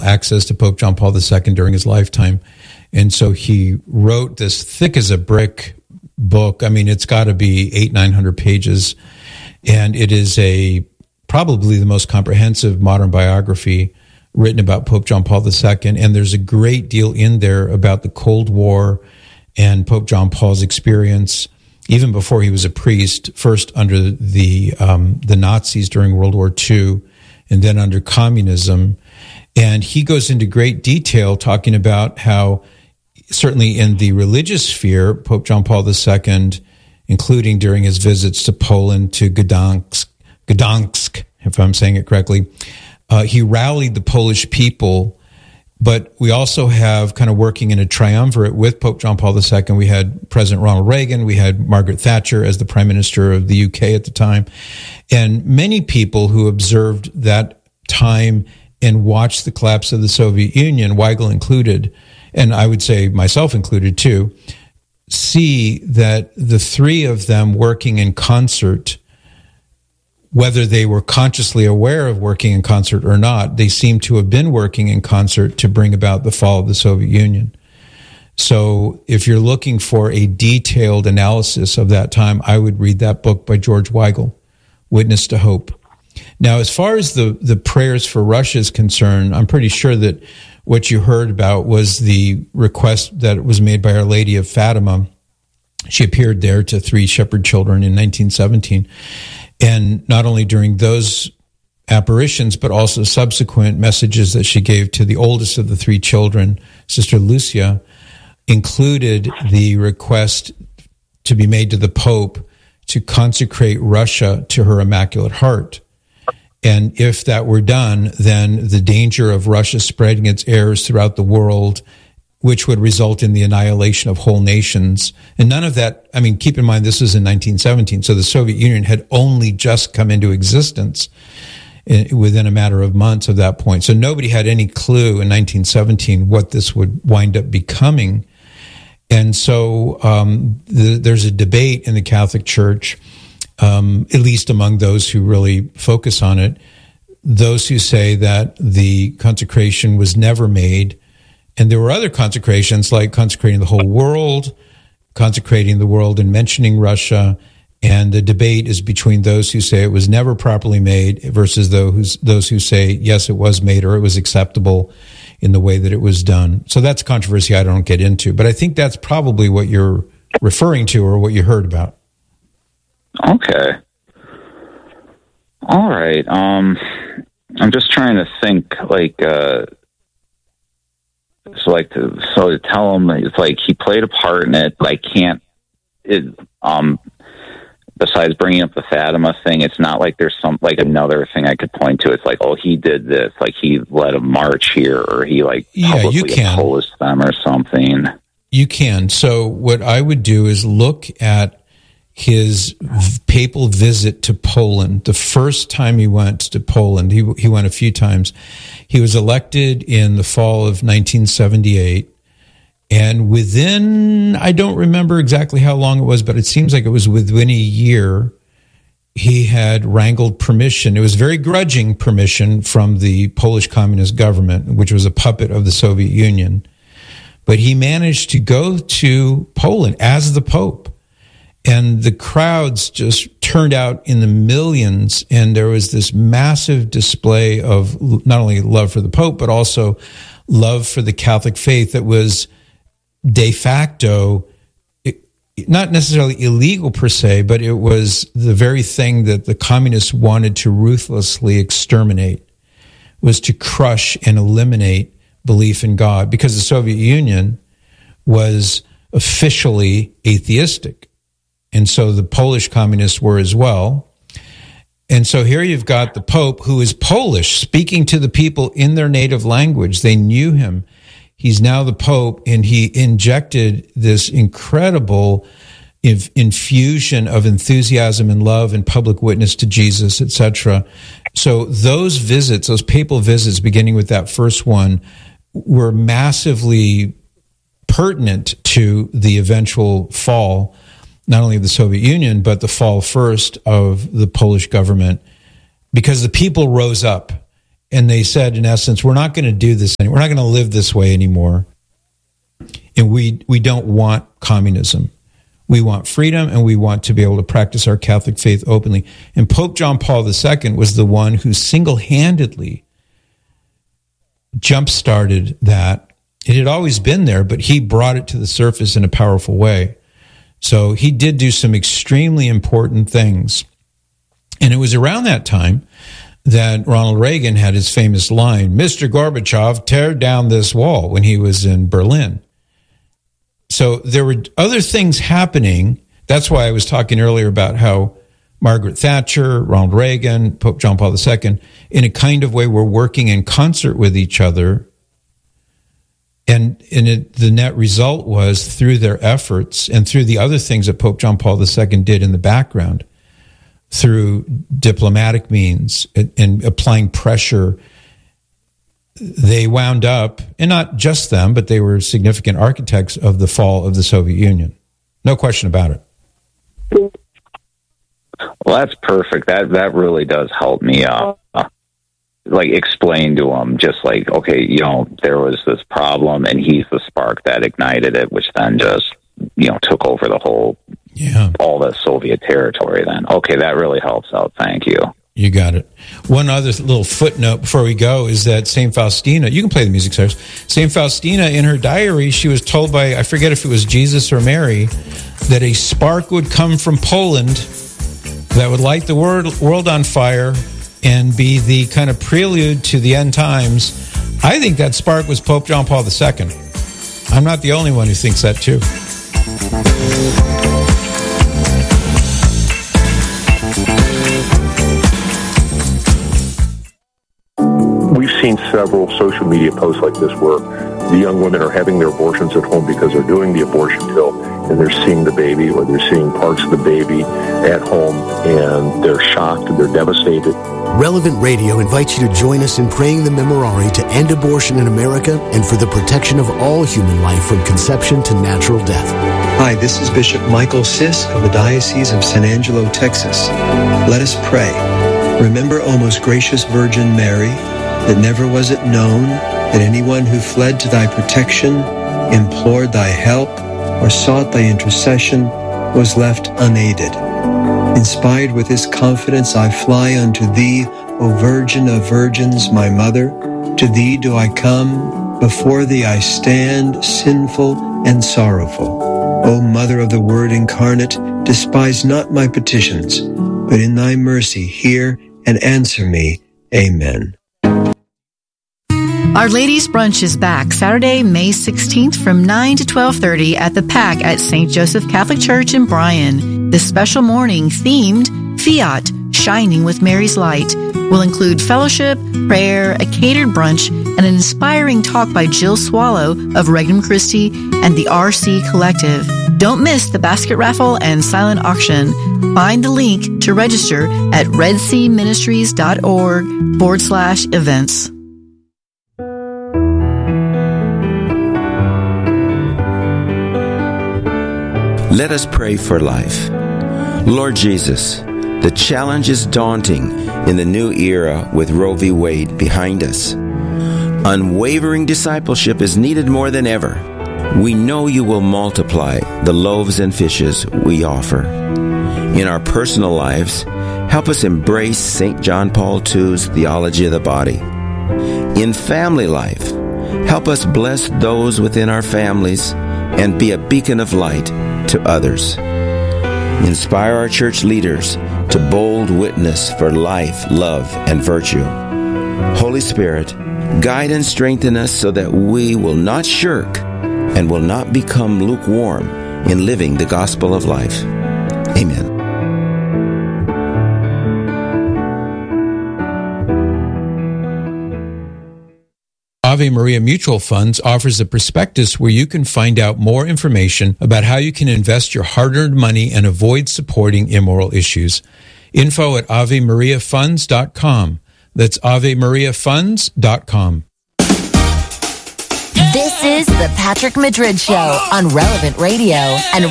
access to Pope John Paul II during his lifetime. And so he wrote this thick as a brick book. I mean, it's got to be 800-900 pages. And it is probably the most comprehensive modern biography written about Pope John Paul II. And there's a great deal in there about the Cold War and Pope John Paul's experience, even before he was a priest, first under the Nazis during World War II, and then under communism. And he goes into great detail talking about how, certainly in the religious sphere, Pope John Paul II, including during his visits to Poland, to Gdansk, if I'm saying it correctly, he rallied the Polish people. But we also have, kind of working in a triumvirate with Pope John Paul II, we had President Ronald Reagan, we had Margaret Thatcher as the Prime Minister of the UK at the time, and many people who observed that time and watched the collapse of the Soviet Union, Weigel included, and I would say myself included too, see that the three of them working in concert, whether they were consciously aware of working in concert or not, they seem to have been working in concert to bring about the fall of the Soviet Union. So if you're looking for a detailed analysis of that time, I would read that book by George Weigel, Witness to Hope. Now, as far as the prayers for Russia is concerned, I'm pretty sure that what you heard about was the request that was made by Our Lady of Fatima. She appeared there to 3 shepherd children in 1917. And not only during those apparitions, but also subsequent messages that she gave to the oldest of the 3 children, Sister Lucia, included the request to be made to the Pope to consecrate Russia to her Immaculate Heart. And if that were done, then the danger of Russia spreading its errors throughout the world, which would result in the annihilation of whole nations. And none of that, I mean, keep in mind, this was in 1917, so the Soviet Union had only just come into existence within a matter of months of that point. So nobody had any clue in 1917 what this would wind up becoming. And so there's a debate in the Catholic Church, at least among those who really focus on it, those who say that the consecration was never made. And there were other consecrations, like consecrating the whole world, consecrating the world and mentioning Russia. And the debate is between those who say it was never properly made versus those who say, yes, it was made or it was acceptable in the way that it was done. So that's a controversy I don't get into. But I think that's probably what you're referring to or what you heard about. Okay. All right. I'm just trying to think, so to tell him, it's like he played a part in it, but I can't, besides bringing up the Fatima thing, it's not like there's another thing I could point to. It's like, oh, he did this, like he led a march here, or he publicly opposed them or something. You can. So what I would do is look at his papal visit to Poland. The first time he went to Poland, he went a few times. He was elected in the fall of 1978. And within, I don't remember exactly how long it was, but it seems like it was within a year, he had wrangled permission. It was very grudging permission from the Polish Communist government, which was a puppet of the Soviet Union. But he managed to go to Poland as the Pope. And the crowds just turned out in the millions, and there was this massive display of not only love for the Pope, but also love for the Catholic faith that was de facto, not necessarily illegal per se, but it was the very thing that the communists wanted to ruthlessly exterminate, was to crush and eliminate belief in God, because the Soviet Union was officially atheistic. And so the Polish communists were as well. And so here you've got the Pope, who is Polish, speaking to the people in their native language. They knew him. He's now the Pope, and he injected this incredible infusion of enthusiasm and love and public witness to Jesus, etc. So those visits, those papal visits, beginning with that first one, were massively pertinent to the eventual fall, not only of the Soviet Union, but the fall first of the Polish government, because the people rose up And they said, in essence, we're not going to do this anymore. We're not going to live this way anymore. And we don't want communism. We want freedom, and we want to be able to practice our Catholic faith openly. And Pope John Paul II was the one who single-handedly jump-started that. It had always been there, but he brought it to the surface in a powerful way. So he did do some extremely important things. And it was around that time that Ronald Reagan had his famous line, "Mr. Gorbachev, tear down this wall," when he was in Berlin. So there were other things happening. That's why I was talking earlier about how Margaret Thatcher, Ronald Reagan, Pope John Paul II, in a kind of way, were working in concert with each other. And the net result was, through their efforts and through the other things that Pope John Paul II did in the background, through diplomatic means and applying pressure, they wound up, and not just them, but they were significant architects of the fall of the Soviet Union. No question about it. Well, that's perfect. That really does help me explain to them, just like, okay, there was this problem, and he's the spark that ignited it, which then just, took over the whole, all the Soviet territory then. Okay, that really helps out. Thank you. You got it. One other little footnote before we go is that St. Faustina, you can play the music, Cyrus. St. Faustina, in her diary, she was told by, I forget if it was Jesus or Mary, that a spark would come from Poland that would light the world on fire and be the kind of prelude to the end times. I think that spark was Pope John Paul II. I'm not the only one who thinks that too. We've seen several social media posts like this where the young women are having their abortions at home because they're doing the abortion pill and they're seeing the baby, or they're seeing parts of the baby at home, and they're shocked and they're devastated. Relevant Radio invites you to join us in praying the Memorare to end abortion in America and for the protection of all human life from conception to natural death. Hi, this is Bishop Michael Sisk of the Diocese of San Angelo, Texas. Let us pray. Remember, O most gracious Virgin Mary, that never was it known that anyone who fled to thy protection, implored thy help, or sought thy intercession was left unaided. Inspired with this confidence, I fly unto thee, O Virgin of Virgins, my Mother. To thee do I come, before thee I stand, sinful and sorrowful. O Mother of the Word incarnate, despise not my petitions, but in thy mercy hear and answer me. Amen. Our Ladies' Brunch is back Saturday, May 16th from 9 to 12:30 at the PAC at St. Joseph Catholic Church in Bryan. This special morning, themed Fiat, Shining with Mary's Light, will include fellowship, prayer, a catered brunch, and an inspiring talk by Jill Swallow of Regnum Christi and the RC Collective. Don't miss the basket raffle and silent auction. Find the link to register at redseaministries.org/events. Let us pray for life. Lord Jesus, the challenge is daunting in the new era with Roe v. Wade behind us. Unwavering discipleship is needed more than ever. We know you will multiply the loaves and fishes we offer. In our personal lives, help us embrace St. John Paul II's theology of the body. In family life, help us bless those within our families and be a beacon of light to others. Inspire our church leaders to bold witness for life, love, and virtue. Holy Spirit, guide and strengthen us so that we will not shirk and will not become lukewarm in living the gospel of life. Amen. Ave Maria Mutual Funds offers a prospectus where you can find out more information about how you can invest your hard-earned money and avoid supporting immoral issues. Info at AveMariaFunds.com. That's AveMariaFunds.com. This is the Patrick Madrid Show on Relevant Radio and